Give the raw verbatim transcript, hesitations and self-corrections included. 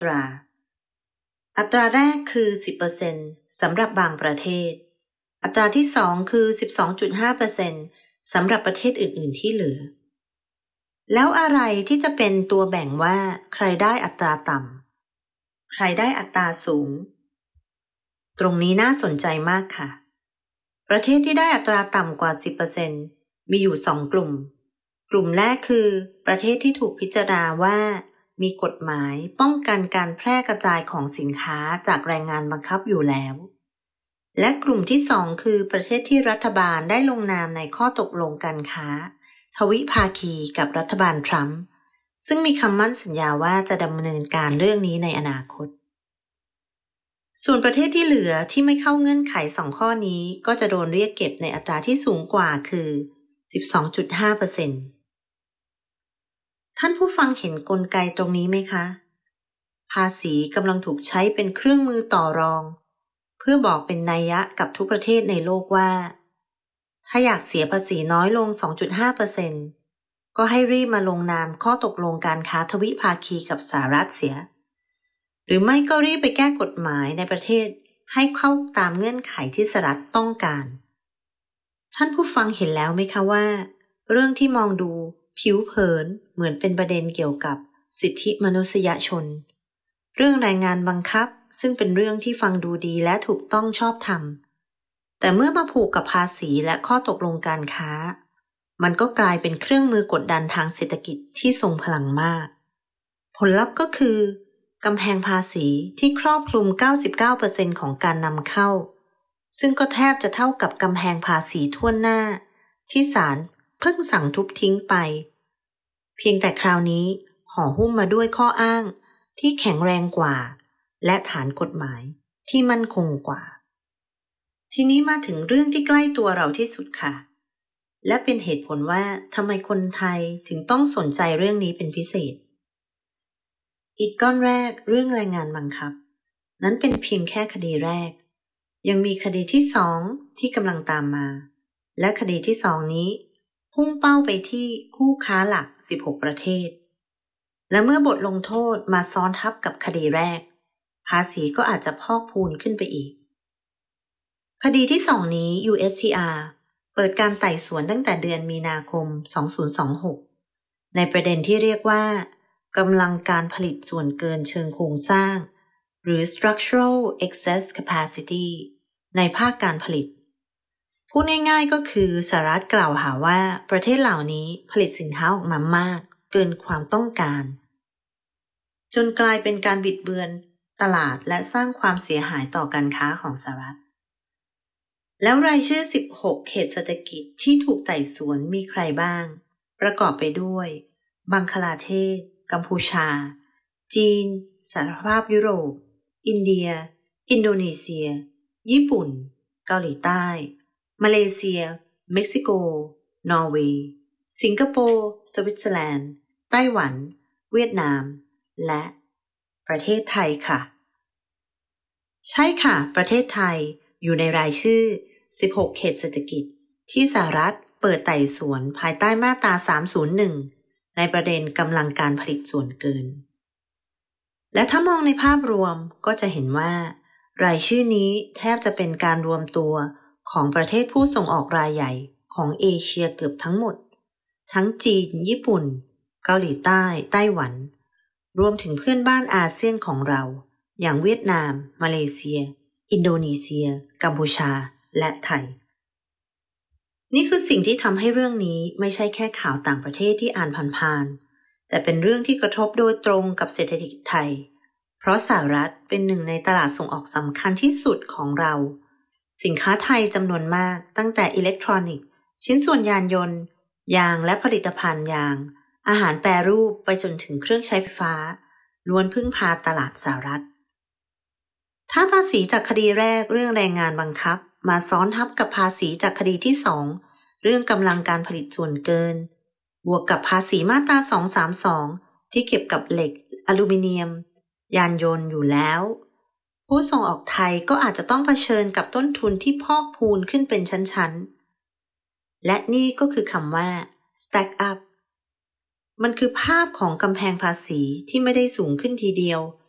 ตราอัตราแรกคือ สิบเปอร์เซ็นต์ สำหรับบางประเทศอัตราที่สองคือ สิบสองจุดห้าเปอร์เซ็นต์ สำหรับประเทศอื่นๆที่เหลือแล้วอะไรที่จะเป็นตัวแบ่งว่าใครได้อัตราต่ำใครได้อัตราสูงตรงนี้น่าสนใจมากค่ะประเทศที่ได้อัตราต่ำกว่า สิบเปอร์เซ็นต์ มีอยู่สองกลุ่มกลุ่มแรกคือประเทศที่ถูกพิจารณาว่ามีกฎหมายป้องกันการแพร่กระจายของสินค้าจากแรงงานบังคับอยู่แล้วและกลุ่มที่สองคือประเทศที่รัฐบาลได้ลงนามในข้อตกลงการค้าทวิภาคีกับรัฐบาลทรัมป์ซึ่งมีคำมั่นสัญญาว่าจะดำเนินการเรื่องนี้ในอนาคตส่วนประเทศที่เหลือที่ไม่เข้าเงื่อนไขสองข้อนี้ก็จะโดนเรียกเก็บในอัตราที่สูงกว่าคือ สิบสองจุดห้าเปอร์เซ็นต์ ท่านผู้ฟังเห็นกลไกตรงนี้ไหมคะภาษีกำลังถูกใช้เป็นเครื่องมือต่อรองเพื่อบอกเป็นนัยยะกับทุกประเทศในโลกว่าถ้าอยากเสียภาษีน้อยลง สองจุดห้าเปอร์เซ็นต์ ก็ให้รีบมาลงนามข้อตกลงการค้าทวิภาคีกับสหรัฐเสียหรือไม่ก็รีบไปแก้กฎหมายในประเทศให้เข้าตามเงื่อนไขที่สหรัฐต้องการท่านผู้ฟังเห็นแล้วไหมคะว่าเรื่องที่มองดูผิวเผินเหมือนเป็นประเด็นเกี่ยวกับสิทธิมนุษยชนเรื่องแรงงานบังคับซึ่งเป็นเรื่องที่ฟังดูดีและถูกต้องชอบธรรมแต่เมื่อมาผูกกับภาษีและข้อตกลงการค้ามันก็กลายเป็นเครื่องมือกดดันทางเศรษฐกิจที่ทรงพลังมากผลลัพธ์ก็คือกำแพงภาษีที่ครอบคลุม เก้าสิบเก้าเปอร์เซ็นต์ ของการนำเข้าซึ่งก็แทบจะเท่ากับกำแพงภาษีทั่วหน้าที่ศาลเพิ่งสั่งทุบทิ้งไปเพียงแต่คราวนี้ห่อหุ้มมาด้วยข้ออ้างที่แข็งแรงกว่าและฐานกฎหมายที่มั่นคงกว่าทีนี้มาถึงเรื่องที่ใกล้ตัวเราที่สุดค่ะและเป็นเหตุผลว่าทำไมคนไทยถึงต้องสนใจเรื่องนี้เป็นพิเศษอิฐก้อนแรกเรื่องแรงงานบังคับนั้นเป็นเพียงแค่คดีแรกยังมีคดีที่สองที่กำลังตามมาและคดีที่สองนี้พุ่งเป้าไปที่คู่ค้าหลักสิบหกประเทศและเมื่อบทลงโทษมาซ้อนทับกับคดีแรกภาษีก็อาจจะพอกพูนขึ้นไปอีกคดีที่สองนี้ ยู เอส ที อาร์ เปิดการไต่สวนตั้งแต่เดือนมีนาคมสองพันยี่สิบหกในประเด็นที่เรียกว่ากำลังการผลิตส่วนเกินเชิงโครงสร้างหรือ structural excess capacity ในภาคการผลิตพูดง่ายๆก็คือสหรัฐกล่าวหาว่าประเทศเหล่านี้ผลิตสินค้าออกมามากเกินความต้องการจนกลายเป็นการบิดเบือนตลาดและสร้างความเสียหายต่อการค้าของสหรัฐแล้วรายชื่อสิบหกเขตเศรษฐกิจที่ถูกไต่สวนมีใครบ้างประกอบไปด้วยบังคลาเทศกัมพูชาจีนสหภาพยุโรปอินเดียอินโดนีเซียญี่ปุ่นเกาหลีใต้มาเลเซียเม็กซิโกนอร์เวย์สิงคโปร์สวิตเซอร์แลนด์ไต้หวันเวียดนามและประเทศไทยค่ะใช่ค่ะประเทศไทยอยู่ในรายชื่อสิบหกเขตเศรษฐกิจที่สหรัฐเปิดไต่สวนภายใต้มาตราสามศูนย์หนึ่งในประเด็นกำลังการผลิตส่วนเกินและถ้ามองในภาพรวมก็จะเห็นว่ารายชื่อนี้แทบจะเป็นการรวมตัวของประเทศผู้ส่งออกรายใหญ่ของเอเชียเกือบทั้งหมดทั้งจีนญี่ปุ่นเกาหลีใต้ไต้หวันรวมถึงเพื่อนบ้านอาเซียนของเราอย่างเวียดนามมาเลเซียอินโดนีเซียกัมพูชาและไทยนี่คือสิ่งที่ทำให้เรื่องนี้ไม่ใช่แค่ข่าวต่างประเทศที่อ่านผ่านๆแต่เป็นเรื่องที่กระทบโดยตรงกับเศรษฐกิจไทยเพราะสหรัฐเป็นหนึ่งในตลาดส่งออกสำคัญที่สุดของเราสินค้าไทยจำนวนมากตั้งแต่อิเล็กทรอนิกส์ชิ้นส่วนยานยนต์ยางและผลิตภัณฑ์ยางอาหารแปรรูปไปจนถึงเครื่องใช้ไฟฟ้าล้วนพึ่งพาตลาดสหรัฐถ้าภาษีจากคดีแรกเรื่องแรงงานบังคับมาซ้อนทับกับภาษีจากคดีที่สองเรื่องกำลังการผลิตส่วนเกินบวกกับภาษีมาตราสองร้อยสามสิบสองที่เก็บกับเหล็กอลูมิเนียมยานยนต์อยู่แล้วผู้ส่งออกไทยก็อาจจะต้องเผชิญกับต้นทุนที่พอกพูนขึ้นเป็นชั้นๆและนี่ก็คือคำว่า stack up มันคือภาพของกำแพงภาษีที่ไม่ได้สูงขึ้นทีเดียว